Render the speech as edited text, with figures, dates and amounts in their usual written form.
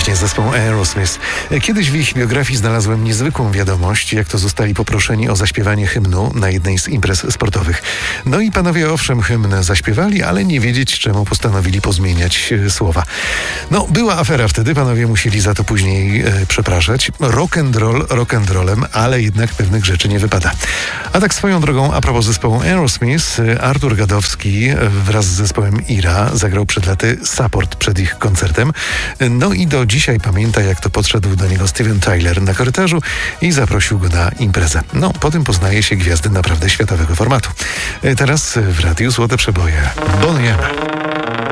właśnie zespół Aerosmith. Kiedyś w ich biografii znalazłem niezwykłą wiadomość, jak to zostali poproszeni o zaśpiewanie hymnu na jednej z imprez sportowych. No i panowie owszem hymn zaśpiewali, ale nie wiedzieć czemu postanowili pozmieniać słowa. No, była afera wtedy, panowie musieli za to później przepraszać. Rock and rollem, ale jednak pewnych rzeczy nie wypada. A tak swoją drogą, a propos zespołu Aerosmith, Artur Gadowski wraz z zespołem Ira zagrał przed laty support przed ich koncertem. No i do dzisiaj pamięta, jak to podszedł do niego Steven Tyler na korytarzu i zaprosił go na imprezę. No, po tym poznaje się gwiazdy naprawdę światowego formatu. Teraz w Radiu Złote Przeboje Bonnie M.